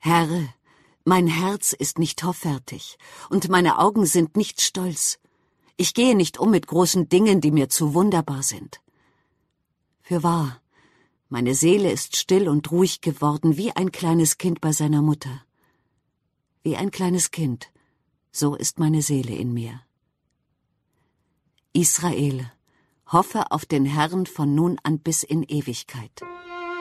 Herr, mein Herz ist nicht hoffärtig, und meine Augen sind nicht stolz. Ich gehe nicht um mit großen Dingen, die mir zu wunderbar sind. Fürwahr, meine Seele ist still und ruhig geworden, wie ein kleines Kind bei seiner Mutter. Wie ein kleines Kind, so ist meine Seele in mir. Israel, hoffe auf den Herrn von nun an bis in Ewigkeit.